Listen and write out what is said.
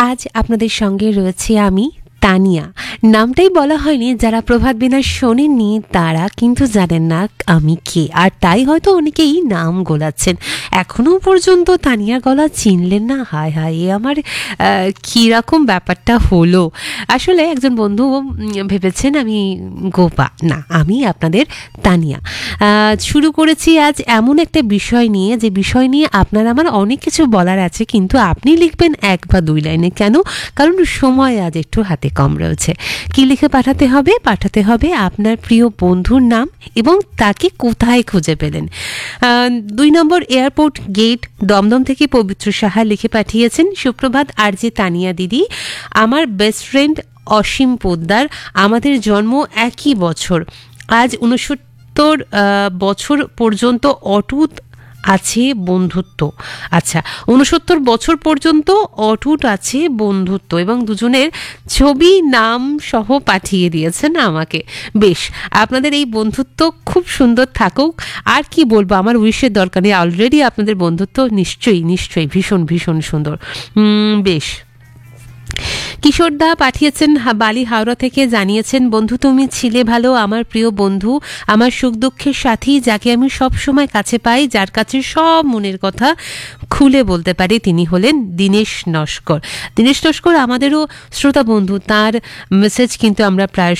আজ আপনাদের সঙ্গে রয়েছে আমি তানিয়া। নামটাই বলা হয়নি, যারা প্রভাত বিনাশ শোনেননি তারা কিন্তু জানেন না আমি কে, আর তাই হয়তো অনেকেই নাম গোলাচ্ছেন। এখনো পর্যন্ত তানিয়ার গলা চিনলেন না। হায় হায়, এ আমার কীরকম ব্যাপারটা হলো। আসলে একজন বন্ধু ভেবেছেন আমি গোপা, না, আমি আপনাদের তানিয়া। শুরু করেছি আজ এমন একটা বিষয় নিয়ে, যে বিষয় নিয়ে আপনার আমার অনেক কিছু বলার আছে, কিন্তু আপনি লিখবেন 1 বা 2 লাইনে। কেন? কারণ সময় আজ একটু হাতে কম রয়েছে। কি লিখে পাঠাতে হবে? পাঠাতে হবে আপনার প্রিয় বন্ধুর নাম এবং তাকে কোথায় খুঁজে পেলেন। 2 নম্বর এয়ারপোর্ট গেট, দমদম থেকে পবিত্র সাহা লিখে পাঠিয়েছেন। সুপ্রভাত আরজে তানিয়া দিদি, আমার বেস্ট ফ্রেন্ড অসীম পোদ্দার, আমাদের জন্ম একই বছর। আজ 69 বছর পর্যন্ত অটুট আছে বন্ধুত্ব। আচ্ছা, 69 বছর পর্যন্ত অটুট আছে বন্ধুত্ব, এবং দুজনের ছবি নাম সহ পাঠিয়ে দিয়েছেন আমাকে। বেশ, আপনাদের এই বন্ধুত্ব খুব সুন্দর থাকুক। আর কি বলবো, আমার উইশের দরকার নেই, অলরেডি আপনাদের বন্ধুত্ব নিশ্চয়ই নিশ্চয়ই ভীষণ ভীষণ সুন্দর। বেশ। কিশোরদা পাঠিয়েছেন বালি হাওড়া থেকে, জানিয়েছেন বন্ধু তুমি ছিলে ভালো, আমার প্রিয় বন্ধু, আমার সুখ দুঃখের সাথী, যাকে আমি সব সময় কাছে পাই, যার কাছে সব মনের কথা খুলে বলতে পারি, তিনি হলেন দীনেশ নস্কর। দীনেশ নস্কর আমাদেরও শ্রোতা বন্ধু, তার মেসেজ কিন্তু আমরা প্রায়